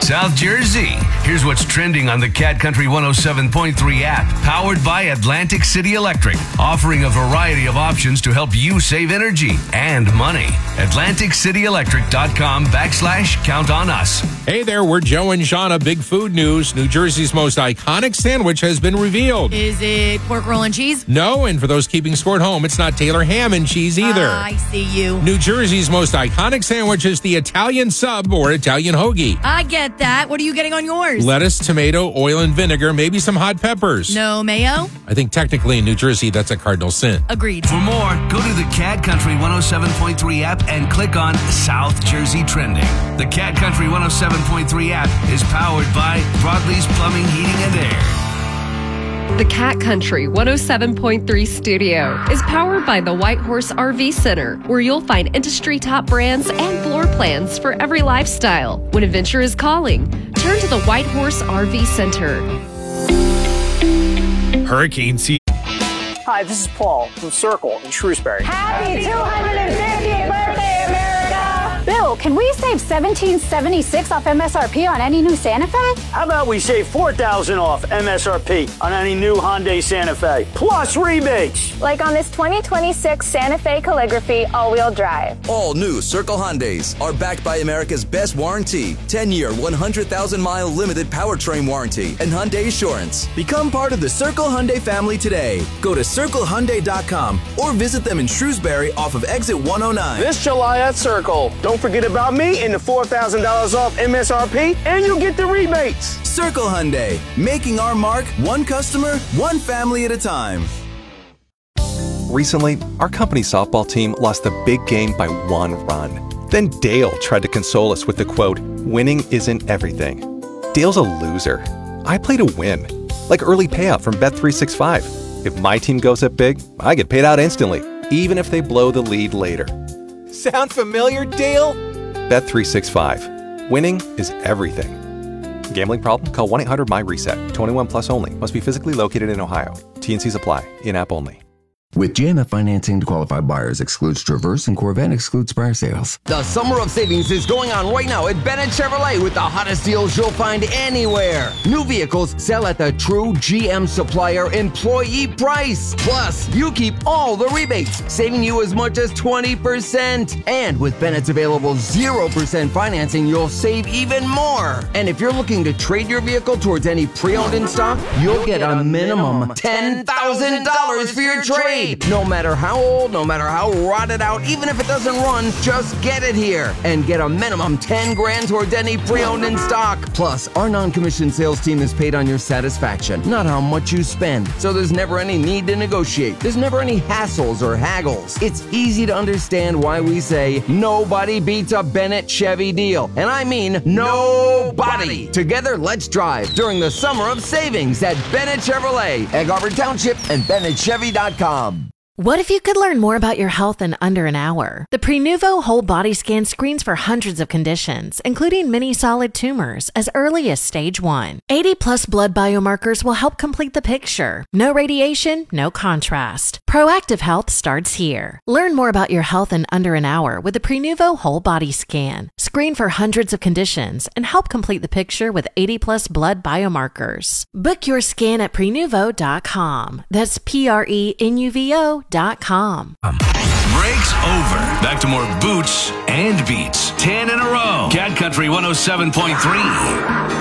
South Jersey. Here's what's trending on the Cat Country 107.3 app, powered by Atlantic City Electric, offering a variety of options to help you save energy and money. AtlanticCityElectric.com/count on us. Hey there, we're Joe and Shauna. Big food news. New Jersey's most iconic sandwich has been revealed. Is it pork roll and cheese? No, and for those keeping score at home, it's not Taylor ham and cheese either. I see you. New Jersey's most iconic sandwich is the Italian sub or Italian hoagie. I get that. What are you getting on yours? Lettuce, tomato, oil, and vinegar, maybe some hot peppers. No mayo? I think technically in New Jersey, that's a cardinal sin. Agreed. For more, go to the Cat Country 107.3 app and click on South Jersey Trending. The Cat Country 107.3 app is powered by Broadlee's Plumbing, Heating, and Air. The Cat Country 107.3 studio is powered by the White Horse RV Center, where you'll find industry top brands and floor plans for every lifestyle. When adventure is calling, turn to the White Horse RV Center. Hurricane season. Hi, this is Paul from Circle in Shrewsbury. Happy 250th birthday, America! Bill, can we save $17.76 off MSRP on any new Santa Fe? How about we save $4,000 off MSRP on any new Hyundai Santa Fe, plus rebates? Like on this 2026 Santa Fe Calligraphy all-wheel drive. All new Circle Hyundais are backed by America's best warranty, 10-year, 100,000-mile limited powertrain warranty, and Hyundai Assurance. Become part of the Circle Hyundai family today. Go to CircleHyundai.com or visit them in Shrewsbury off of exit 109. This July at Circle. Don't forget about me and the $4,000 off MSRP, and you'll get the rebates. Circle Hyundai, making our mark one customer, one family at a time. Recently, our company softball team lost the big game by 1 run. Then Dale tried to console us with the quote, "Winning isn't everything." Dale's a loser. I play to win, like early payout from Bet365. If my team goes up big, I get paid out instantly, even if they blow the lead later. Sound familiar, Dale? Bet365. Winning is everything. Gambling problem? Call 1-800-MY-RESET. 21 plus only. Must be physically located in Ohio. T&Cs apply. In-app only. With JMF financing to qualified buyers excludes Traverse and Corvette excludes prior sales. The Summer of Savings is going on right now at Bennett Chevrolet with the hottest deals you'll find anywhere. New vehicles sell at the true GM supplier employee price. Plus, you keep all the rebates, saving you as much as 20%. And with Bennett's available 0% financing, you'll save even more. And if you're looking to trade your vehicle towards any pre-owned in stock, you'll get a minimum $10,000 for your trade. No matter how old, no matter how rotted out, even if it doesn't run, just get it here and get a minimum 10 grand towards any pre-owned in stock. Plus, our non-commissioned sales team is paid on your satisfaction, not how much you spend. So there's never any need to negotiate. There's never any hassles or haggles. It's easy to understand why we say nobody beats a Bennett Chevy deal. And I mean nobody. Together, let's drive during the Summer of Savings at Bennett Chevrolet, Egg Harbor Township, and BennettChevy.com. What if you could learn more about your health in under an hour? The Prenuvo Whole Body Scan screens for hundreds of conditions, including many solid tumors, as early as stage 1. 80-plus blood biomarkers will help complete the picture. No radiation, no contrast. Proactive health starts here. Learn more about your health in under an hour with the Prenuvo Whole Body Scan. Screen for hundreds of conditions and help complete the picture with 80-plus blood biomarkers. Book your scan at Prenuvo.com. That's Prenuvo.com. Breaks over. Back to more boots and beats. 10 in a row. Cat Country 107.3.